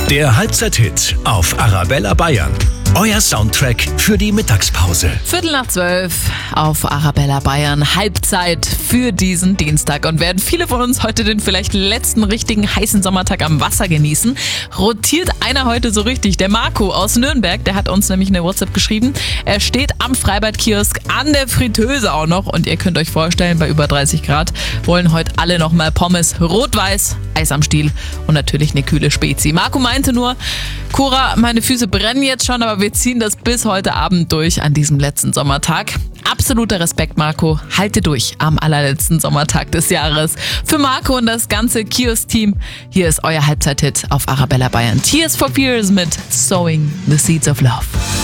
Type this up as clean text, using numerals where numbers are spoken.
Der Halbzeit-Hit auf Arabella Bayern. Euer Soundtrack für die Mittagspause. 11:45 auf Arabella Bayern. Halbzeit für diesen Dienstag. Und werden viele von uns heute den vielleicht letzten richtigen heißen Sommertag am Wasser genießen, rotiert einer heute so richtig. Der Marco aus Nürnberg, der hat uns nämlich eine WhatsApp geschrieben. Er steht am Freibad-Kiosk an der Fritteuse auch noch. Und ihr könnt euch vorstellen, bei über 30 Grad wollen heute alle nochmal Pommes rot-weiß, Eis am Stiel und natürlich eine kühle Spezi. Marco meinte nur, Cora, meine Füße brennen jetzt schon, aber wir ziehen das bis heute Abend durch an diesem letzten Sommertag. Absoluter Respekt, Marco. Halte durch am allerletzten Sommertag des Jahres. Für Marco und das ganze Kiosk-Team, hier ist euer Halbzeit-Hit auf Arabella Bayern. Tears for Fears mit Sowing the Seeds of Love.